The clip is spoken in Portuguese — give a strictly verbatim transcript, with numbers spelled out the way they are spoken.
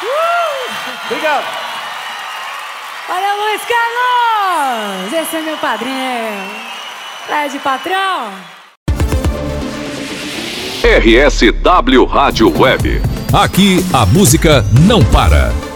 Uh! Obrigado. Valeu, Luiz Carlos! Esse é meu padrinho. Fred, patrão. R S W Rádio Web. Aqui a música não para.